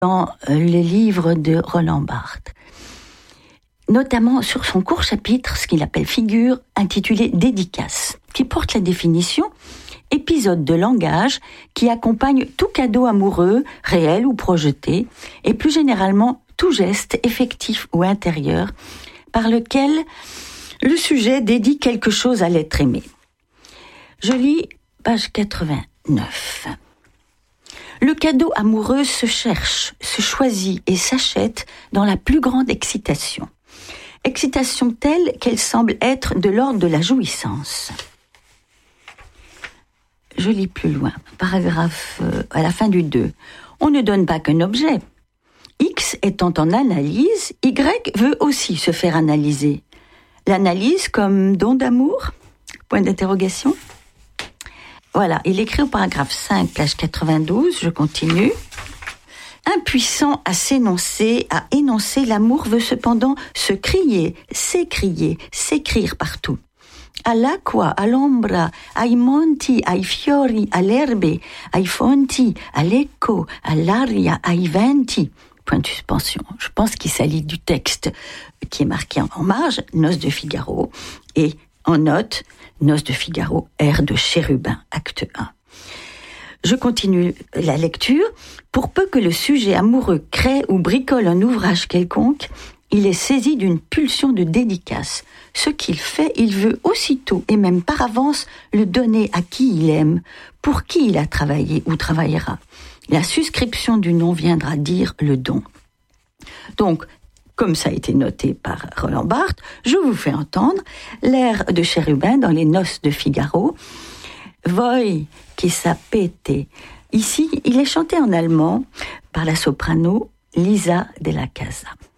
dans le livre de Roland Barthes, notamment sur son court chapitre, ce qu'il appelle figure, intitulé « Dédicace », qui porte la définition « épisode de langage qui accompagne tout cadeau amoureux, réel ou projeté, et plus généralement tout geste effectif ou intérieur, par lequel le sujet dédie quelque chose à l'être aimé ». Je lis page 89. Le cadeau amoureux se cherche, se choisit et s'achète dans la plus grande excitation. Excitation telle qu'elle semble être de l'ordre de la jouissance. Je lis plus loin, paragraphe à la fin du 2. On ne donne pas qu'un objet. X étant en analyse, Y veut aussi se faire analyser. L'analyse comme don d'amour ? Point d'interrogation. Voilà, il écrit au paragraphe 5, page 92, je continue. Impuissant à s'énoncer, à énoncer, l'amour veut cependant se crier, s'écrier, s'écrire partout. All'acqua, all'ombra, ai monti, ai fiori, all'erbe, ai fonti, all'eco, all'aria, ai venti. Point de suspension. Je pense qu'il s'agit du texte qui est marqué en marge, Noces de Figaro, et en note, Noces de Figaro, air de Chérubin, acte 1. Je continue la lecture. Pour peu que le sujet amoureux crée ou bricole un ouvrage quelconque, il est saisi d'une pulsion de dédicace. Ce qu'il fait, il veut aussitôt et même par avance le donner à qui il aime, pour qui il a travaillé ou travaillera. La suscription du nom viendra dire le don. Donc, comme ça a été noté par Roland Barthes, je vous fais entendre l'air de Chérubin dans les Noces de Figaro, Voi che sapete. Ici, il est chanté en allemand par la soprano Lisa Della Casa.